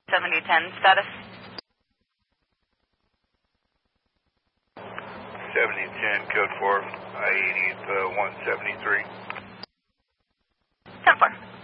7010 status. 7010, code 4, I-80, 173. 10-4.